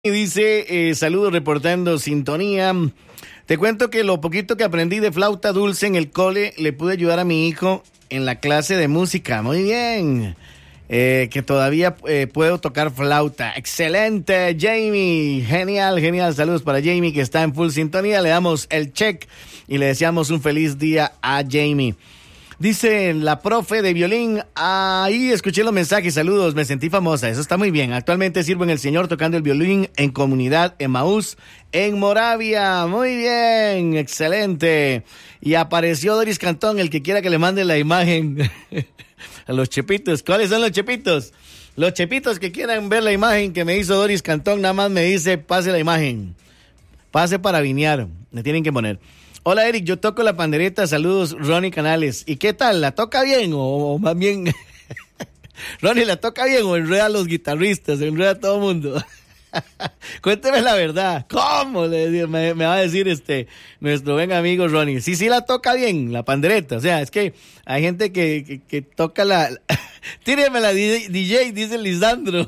Y dice, saludos reportando sintonía. Te cuento que lo poquito que aprendí de flauta dulce en el cole le pude ayudar a mi hijo en la clase de música. Muy bien. Que todavía puedo tocar flauta. Excelente, Jamie. Genial, genial. Saludos para Jamie que está en full sintonía. Le damos el check y le deseamos un feliz día a Jamie. Dice la profe de violín, ahí escuché los mensajes, saludos, me sentí famosa, eso está muy bien. Actualmente sirvo en el Señor tocando el violín en Comunidad Emaús, en Moravia. Muy bien, excelente. Y apareció Doris Cantón, el que quiera que le mande la imagen a los chepitos. ¿Cuáles son los chepitos? Los chepitos que quieran ver la imagen que me hizo Doris Cantón, nada más me dice, pase la imagen. Pase para vinear, me tienen que poner. Hola Eric, yo toco la pandereta, saludos Ronnie Canales. ¿Y qué tal? ¿La toca bien o más bien? Ronnie, ¿la toca bien o enreda a los guitarristas, enreda a todo el mundo? Cuénteme la verdad. ¿Cómo? Me va a decir nuestro buen amigo Ronnie. Sí, la toca bien, la pandereta. O sea, es que hay gente que toca la... Tíreme la DJ, dice Lisandro.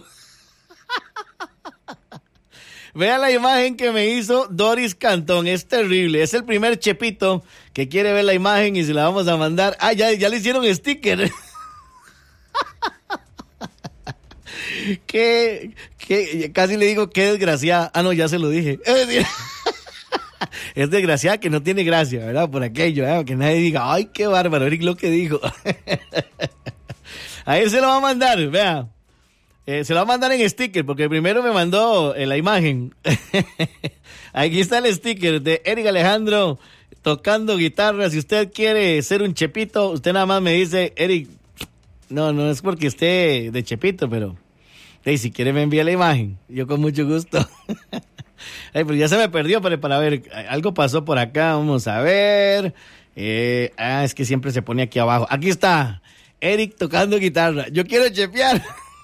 Vea la imagen que me hizo Doris Cantón, es terrible, es el primer chepito que quiere ver la imagen y se la vamos a mandar. Ah, ya le hicieron sticker. que casi le digo qué desgraciada. Ah, no, ya se lo dije. Es desgraciada que no tiene gracia, ¿verdad? Por aquello, que nadie diga, ay, qué bárbaro, Eric lo que dijo. Ahí se lo va a mandar, vea. Se lo va a mandar en sticker, porque primero me mandó la imagen. Aquí está el sticker de Eric Alejandro tocando guitarra. Si usted quiere ser un chepito, usted nada más me dice, Eric, no es porque esté de chepito, pero si quiere me envía la imagen. Yo con mucho gusto. Pero ya se me perdió, pero para ver, algo pasó por acá, vamos a ver. Es que siempre se pone aquí abajo. Aquí está, Eric tocando guitarra. Yo quiero chepear.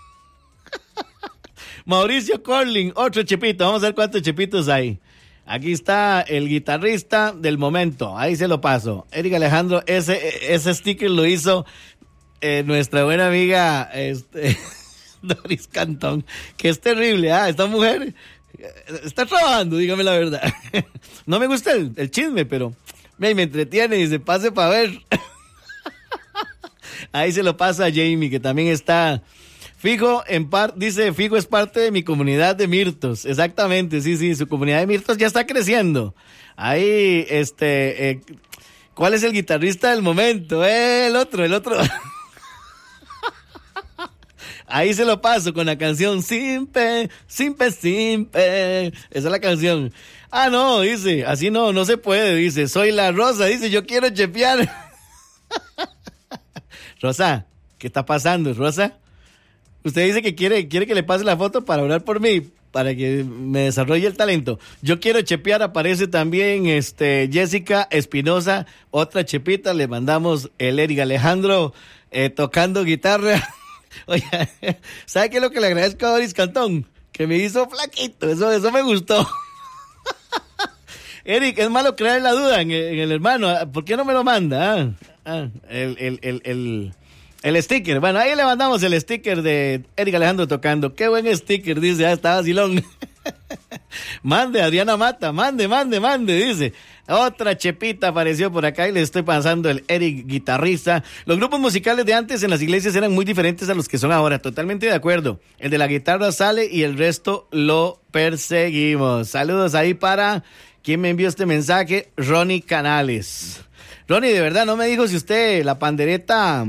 Mauricio Corling, otro chepito. Vamos a ver cuántos chepitos hay. Aquí está el guitarrista del momento. Ahí se lo paso. Eric Alejandro, ese sticker lo hizo nuestra buena amiga Doris Cantón. Que es terrible, esta mujer está trabajando, dígame la verdad. No me gusta el chisme, pero me entretiene y se pase para ver. Ahí se lo pasa a Jamie, que también está... Fijo, dice, Fijo es parte de mi comunidad de mirtos. Exactamente, sí, su comunidad de mirtos ya está creciendo. Ahí, ¿cuál es el guitarrista del momento? El otro. Ahí se lo paso con la canción Simpe. Esa es la canción. Ah, no, dice, así no se puede, dice, soy la Rosa, dice, yo quiero chepear. Rosa, ¿qué está pasando, Rosa? Usted dice que quiere que le pase la foto para orar por mí, para que me desarrolle el talento. Yo quiero chepear, aparece también Jessica Espinosa, otra chepita, le mandamos el Eric Alejandro tocando guitarra. Oye, ¿sabe qué es lo que le agradezco a Doris Cantón? Que me hizo flaquito, eso me gustó. Eric, es malo crear la duda en el hermano, ¿por qué no me lo manda? El sticker, bueno, ahí le mandamos el sticker de Eric Alejandro tocando. Qué buen sticker, dice, está vacilón. Mande, Adriana Mata, mande, dice. Otra chepita apareció por acá y le estoy pasando el Eric guitarrista. Los grupos musicales de antes en las iglesias eran muy diferentes a los que son ahora, totalmente de acuerdo. El de la guitarra sale y el resto lo perseguimos. Saludos ahí para quien me envió este mensaje, Ronnie Canales. Ronnie, de verdad, no me dijo si usted la pandereta...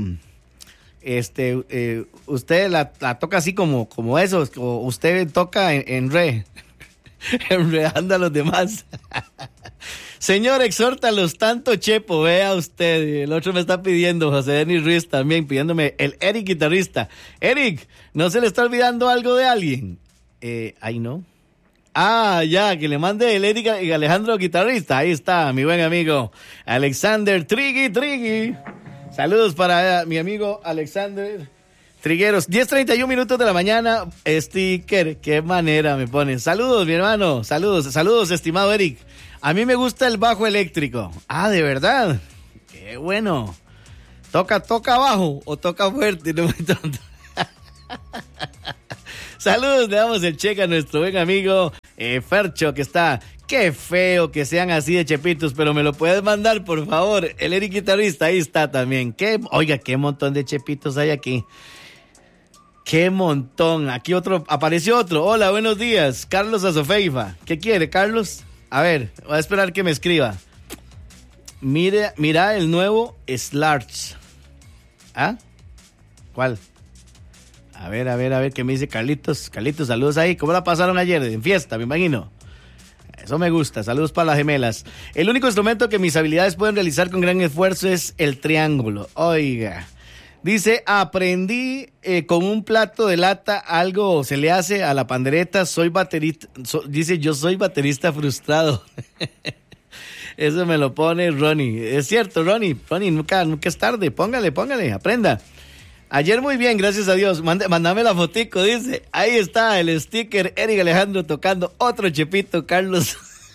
usted la toca así como eso, o usted toca en re, enredando a los demás. Señor, exhórtalos tanto, Chepo, vea usted. El otro me está pidiendo, José Denis Ruiz también, pidiéndome el Eric guitarrista. Eric, ¿no se le está olvidando algo de alguien? Ahí no. Ah, ya, que le mande el Eric y Alejandro guitarrista. Ahí está, mi buen amigo Alexander Trigui. Saludos para mi amigo Alexander Trigueros. 10:31 minutos de la mañana. Sticker, qué manera me ponen. Saludos, mi hermano. Saludos, estimado Eric. A mí me gusta el bajo eléctrico. Ah, ¿de verdad? Qué bueno. ¿Toca bajo o toca fuerte? No me tonto. Saludos, le damos el cheque a nuestro buen amigo Fercho, que está... Qué feo que sean así de chepitos, pero me lo puedes mandar, por favor. El Eric guitarrista, ahí está también. Oiga, qué montón de chepitos hay aquí. Qué montón. Aquí apareció otro. Hola, buenos días. Carlos Azofeifa. ¿Qué quiere, Carlos? A ver, voy a esperar que me escriba. Mira el nuevo Slarch. ¿Ah? ¿Cuál? A ver, ¿qué me dice Carlitos? Carlitos, saludos ahí. ¿Cómo la pasaron ayer? En fiesta, me imagino. Eso me gusta, saludos para las gemelas. El único instrumento que mis habilidades pueden realizar con gran esfuerzo es el triángulo. Oiga, dice, aprendí con un plato de lata, algo se le hace a la pandereta, soy baterista, dice, yo soy baterista frustrado. Eso me lo pone Ronnie. Es cierto, Ronnie, nunca es tarde, póngale, aprenda. Ayer muy bien, gracias a Dios. Mándame la fotico, dice. Ahí está el sticker, Eric Alejandro tocando otro chepito, Carlos.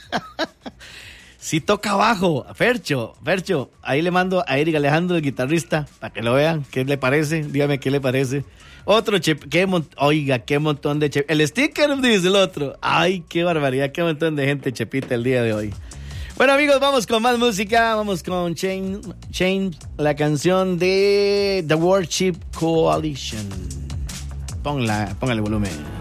Sí toca bajo, Fercho. Ahí le mando a Eric Alejandro, el guitarrista, para que lo vean. ¿Qué le parece? Dígame qué le parece. Otro oiga, qué montón de chepitos. El sticker, dice el otro. Ay, qué barbaridad, qué montón de gente chepita el día de hoy. Bueno, amigos, vamos con más música. Vamos con Change, la canción de The Worship Coalition. Póngale volumen.